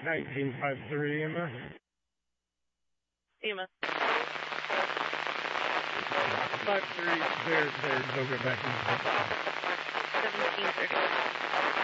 1953 EMS. EMS. 53, they'll get back in. 1730.